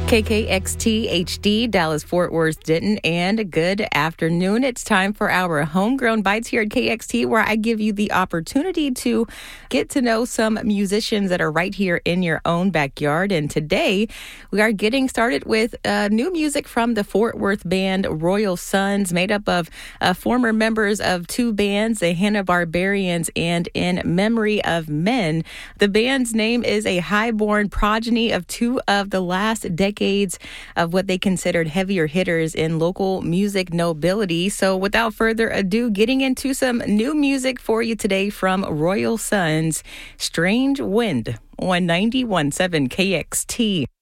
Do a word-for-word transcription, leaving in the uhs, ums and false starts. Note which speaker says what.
Speaker 1: K K X T H D, Dallas, Fort Worth, Denton, and good afternoon. It's time for our Homegrown Bites here at K X T, where I give you the opportunity to get to know some musicians that are right here in your own backyard. And today, we are getting started with uh, new music from the Fort Worth band Royal Sons, made up of uh, former members of two bands, the Hanna-Barbarians and In Memory of Men. The band's name is a highborn progeny of two of the last decades of what they considered heavier hitters in local music nobility. So without further ado, getting into some new music for you today from Royal Sons, Strange Wind on ninety-one point seven K X T.